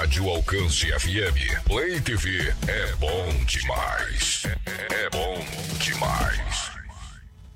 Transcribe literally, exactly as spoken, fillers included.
Rádio Alcance F M. Play T V é bom demais. É, é